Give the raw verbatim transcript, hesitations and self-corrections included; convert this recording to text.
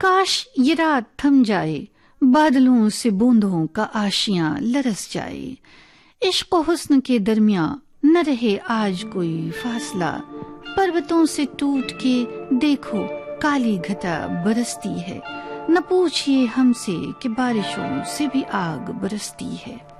काश ये रात थम जाए, बादलों से बूंदों का आशियां लरस जाए। इश्क व हुस्न के दरमियां न रहे आज कोई फासला, पर्वतों से टूट के देखो काली घटा बरसती है। न पूछिए हमसे कि बारिशों से भी आग बरसती है।